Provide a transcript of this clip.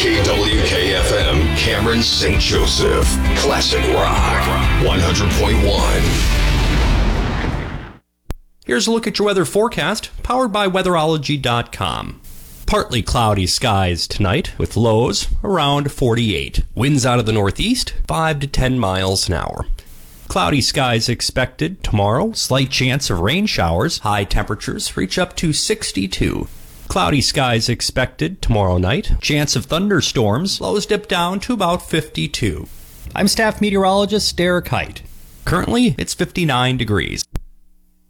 KWKFM, Cameron St. Joseph. Classic Rock 100.1. Here's a look at your weather forecast, powered by weatherology.com. Partly cloudy skies tonight, with lows around 48. Winds out of the northeast, 5 to 10 miles an hour. Cloudy skies expected tomorrow. Slight chance of rain showers. High temperatures reach up to 62. Cloudy skies expected tomorrow night. Chance of thunderstorms. Lows dip down to about 52. I'm staff meteorologist Derek Height. Currently, it's 59 degrees.